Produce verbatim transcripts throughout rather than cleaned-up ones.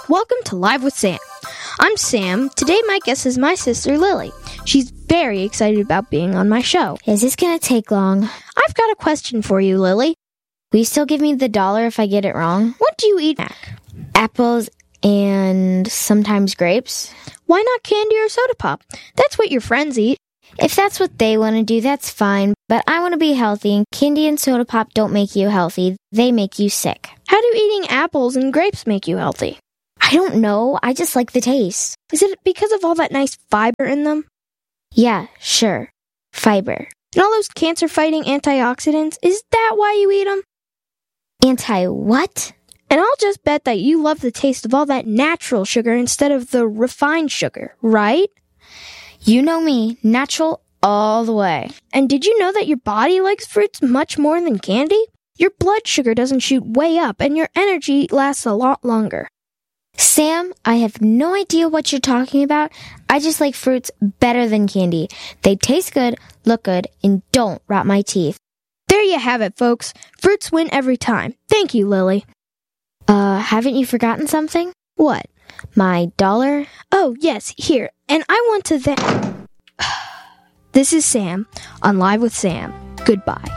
Welcome to Live with Sam. I'm Sam. Today my guest is my sister, Lily. She's very excited about being on my show. Is this going to take long? I've got a question for you, Lily. Will you still give me the dollar if I get it wrong? What do you eat, Mac? Apples and sometimes grapes. Why not candy or soda pop? That's what your friends eat. If that's what they want to do, that's fine. But I want to be healthy, and candy and soda pop don't make you healthy. They make you sick. How do eating apples and grapes make you healthy? I don't know. I just like the taste. Is it because of all that nice fiber in them? Yeah, sure. Fiber. And all those cancer-fighting antioxidants? Is that why you eat them? Anti-what? And I'll just bet that you love the taste of all that natural sugar instead of the refined sugar, right? You know me, natural all the way. And did you know that your body likes fruits much more than candy? Your blood sugar doesn't shoot way up, and your energy lasts a lot longer. Sam, I have no idea what you're talking about. I just like fruits better than candy. They taste good, look good, and don't rot my teeth. There you have it, folks. Fruits win every time. Thank you, Lily. Uh, haven't you forgotten something? What? My dollar? Oh, yes, here. And I want to thank... This is Sam on Live with Sam. Goodbye.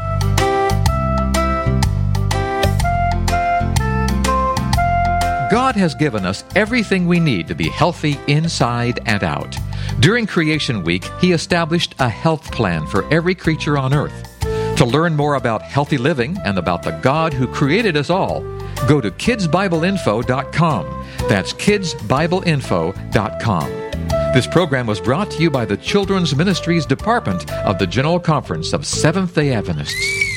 God has given us everything we need to be healthy inside and out. During Creation Week, He established a health plan for every creature on earth. To learn more about healthy living and about the God who created us all, go to kids bible info dot com. That's kids bible info dot com. This program was brought to you by the Children's Ministries Department of the General Conference of Seventh-day Adventists.